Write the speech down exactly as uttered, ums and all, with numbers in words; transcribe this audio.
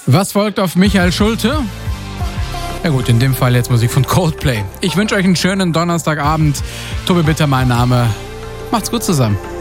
Was folgt auf Michael Schulte? Ja gut, in dem Fall jetzt Musik von Coldplay. Ich wünsche euch einen schönen Donnerstagabend. Tobi Bitter mein Name. Macht's gut zusammen.